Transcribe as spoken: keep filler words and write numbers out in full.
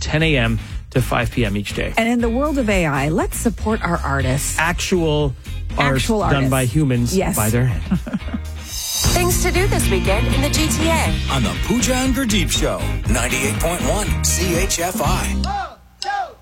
ten a.m. to five p.m. each day. And in the world of A I, let's support our artists. Actual, Actual art done artists. by humans Yes. by their hand. Things to do this weekend in the G T A. On the Pooja and Gurdeep Show, ninety-eight point one C H F I.